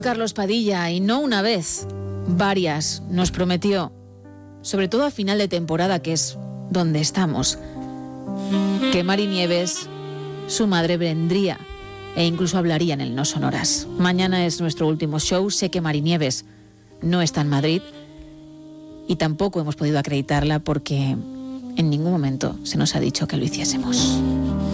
Carlos Padilla, y no una vez, varias, nos prometió, sobre todo a final de temporada, que es donde estamos, que Mari Nieves, su madre, vendría e incluso hablaría en el No Sonoras. Mañana es nuestro último show. Sé que Mari Nieves no está en Madrid y tampoco hemos podido acreditarla porque en ningún momento se nos ha dicho que lo hiciésemos.